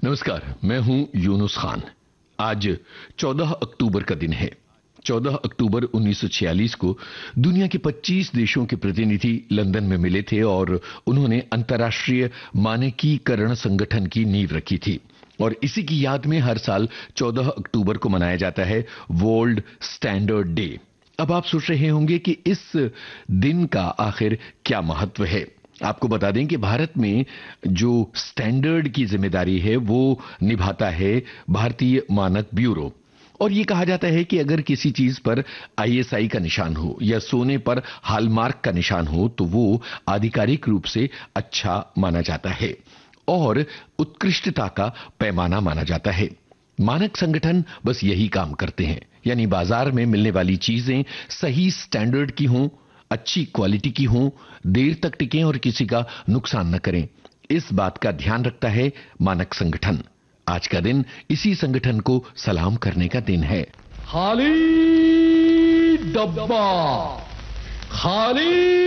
नमस्कार, मैं हूं यूनुस खान। आज 14 अक्टूबर का दिन है। 14 अक्टूबर 1946 को दुनिया के 25 देशों के प्रतिनिधि लंदन में मिले थे और उन्होंने अंतर्राष्ट्रीय मानकीकरण संगठन की नींव रखी थी। और इसी की याद में हर साल 14 अक्टूबर को मनाया जाता है वर्ल्ड स्टैंडर्ड डे। अब आप सोच रहे होंगे कि इस दिन का आखिर क्या महत्व है। आपको बता दें कि भारत में जो स्टैंडर्ड की जिम्मेदारी है वो निभाता है भारतीय मानक ब्यूरो। और ये कहा जाता है कि अगर किसी चीज पर आईएसआई का निशान हो या सोने पर हॉलमार्क का निशान हो तो वो आधिकारिक रूप से अच्छा माना जाता है और उत्कृष्टता का पैमाना माना जाता है। मानक संगठन बस यही काम करते हैं, यानी बाजार में मिलने वाली चीजें सही स्टैंडर्ड की हों, अच्छी क्वालिटी की हों, देर तक टिकें और किसी का नुकसान न करें। इस बात का ध्यान रखता है मानक संगठन। आज का दिन इसी संगठन को सलाम करने का दिन है। खाली डब्बा, खाली